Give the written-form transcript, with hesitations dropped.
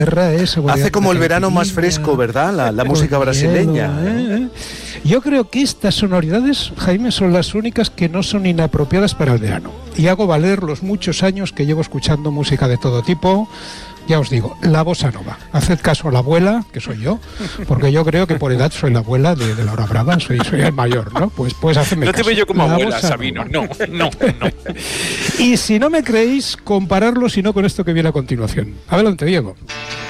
Hace como el verano más fresco, ¿verdad? La música brasileña. Yo creo que estas sonoridades, Jaime, son las únicas que no son inapropiadas para el verano. Y hago valer los muchos años que llevo escuchando música de todo tipo. Ya os digo, la bossa nova. Haced caso a la abuela, que soy yo, porque yo creo que por edad soy la abuela de la hora brava, soy el mayor, ¿no? Pues hacedme caso. No te veo yo como abuela, Sabino, no. Y si no me creéis, compararlo, si no, con esto que viene a continuación. Adelante, Diego.